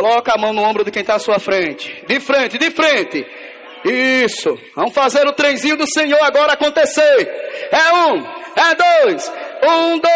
Coloca a mão no ombro de quem está à sua frente. De frente, de frente. Isso. Vamos fazer o trenzinho do Senhor agora acontecer. É 1, é 2. 1, 2.